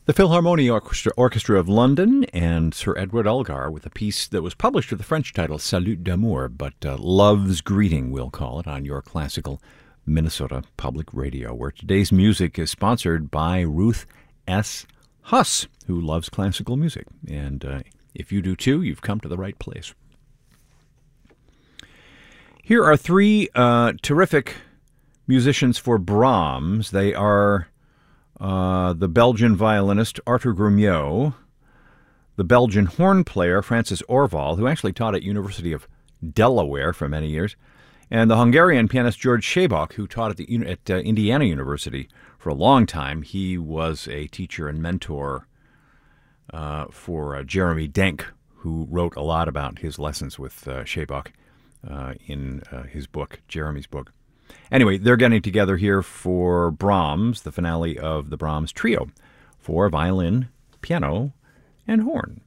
The Philharmonie Orchestra of London and Sir Edward Elgar with a piece that was published with the French title Salut d'Amour, but Love's Greeting, we'll call it, on your classical Minnesota Public Radio, where today's music is sponsored by Ruth S. Huss, who loves classical music. And if you do too, you've come to the right place. Here are three terrific musicians for Brahms. They are the Belgian violinist Arthur Grumiaux, the Belgian horn player Francis Orval, who actually taught at University of Delaware for many years, and the Hungarian pianist George Shabok, who taught at Indiana University for a long time. He was a teacher and mentor for Jeremy Denk, who wrote a lot about his lessons with Shabok in his book, Jeremy's book. Anyway, they're getting together here for Brahms, the finale of the Brahms Trio, for violin, piano, and horn.